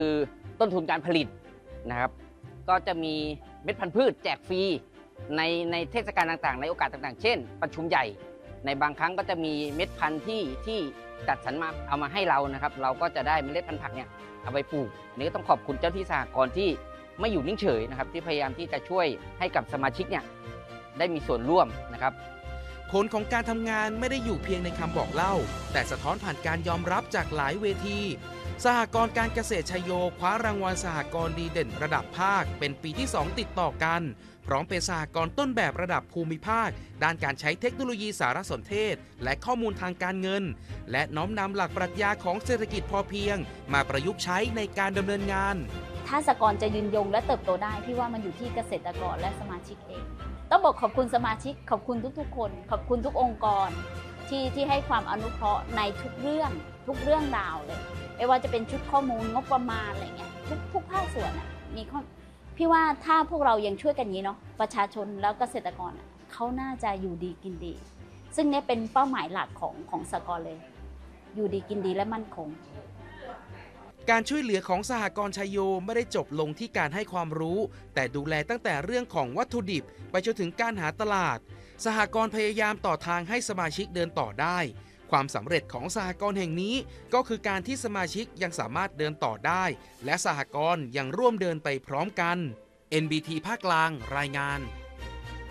คือต้นทุนการผลิตนะครับก็จะมีเม็ดพันธุ์พืชแจกฟรีในเทศกาลต่างๆในโอกาสต่างๆเช่นประชุมใหญ่ในบางครั้งก็จะมีเม็ดพันธุ์ที่จัดสรรมาเอามาให้เรานะครับเราก็จะได้เมล็ดพันธุ์ผักเนี่ยเอาไปปลูกอันนี้ก็ต้องขอบคุณเจ้าที่สหกรณ์ที่ไม่อยู่นิ่งเฉยนะครับที่พยายามที่จะช่วยให้กับสมาชิกเนี่ยได้มีส่วนร่วมนะครับผลของการทำงานไม่ได้อยู่เพียงในคำบอกเล่าแต่สะท้อนผ่านการยอมรับจากหลายเวทีสหกรณ์การเกษตรชัยโยคว้ารางวัลสหกรณ์ดีเด่นระดับภาคเป็นปีที่ 2 ติดต่อกันพร้อมเป็นสหกรณ์ต้นแบบระดับภูมิภาคด้านการใช้เทคโนโลยีสารสนเทศและข้อมูลทางการเงินและน้อมนำหลักปรัชญาของเศรษฐกิจพอเพียงมาประยุกต์ใช้ในการดำเนินงานถ้าสหกรณ์จะยืนยงและเติบโตได้พี่ว่ามันอยู่ที่เกษตรกรและสมาชิกเองต้องบอกขอบคุณสมาชิกขอบคุณทุกๆคนขอบคุณทุกองค์กรที่ให้ความอนุเคราะห์ในทุกเรื่องราวเลยไม่ว่าจะเป็นชุดข้อมูลงบประมาณอะไรเงี้ยทุกภาคส่วนมีข้อพี่ว่าถ้าพวกเรายังช่วยกันนี้เนาะประชาชนแล้วเกษตรกรเขาน่าจะอยู่ดีกินดีซึ่งเนี่ยเป็นเป้าหมายหลักของสหกรณ์เลยอยู่ดีกินดีและมั่นคงการช่วยเหลือของสหกรณ์ชัยโยไม่ได้จบลงที่การให้ความรู้แต่ดูแลตั้งแต่เรื่องของวัตถุดิบไปจนถึงการหาตลาดสหกรณ์พยายามต่อทางให้สมาชิกเดินต่อได้ความสำเร็จของสหกรณ์แห่งนี้ก็คือการที่สมาชิกยังสามารถเดินต่อได้และสหกรณ์ยังร่วมเดินไปพร้อมกัน NBT ภาคกลางรายงาน